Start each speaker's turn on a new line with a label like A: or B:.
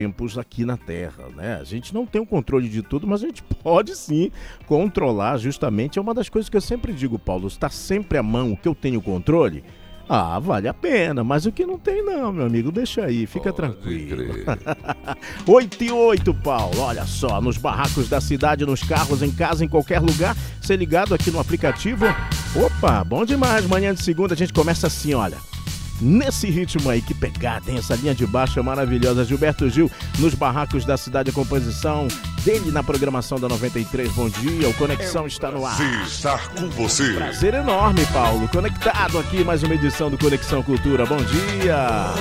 A: tempos aqui na Terra, né? A gente não tem o controle de tudo, mas a gente pode sim controlar, justamente. É uma das coisas que eu sempre digo, Paulo, está sempre à mão o que eu tenho controle. Ah, vale a pena, mas o que não tem não, meu amigo, deixa aí, fica tranquilo. 8 e 8, Paulo, olha só, nos barracos da cidade, nos carros, em casa, em qualquer lugar, ser ligado aqui no aplicativo. Opa, bom demais, manhã de segunda a gente começa assim, olha. Nesse ritmo aí, que pegada, hein? Essa linha de baixo é maravilhosa. Gilberto Gil, nos barracos da cidade, a composição dele na programação da 93. Bom dia, o Conexão está no ar.
B: Estar com você.
A: Prazer enorme, Paulo. Conectado aqui, mais uma edição do Conexão Cultura. Bom dia.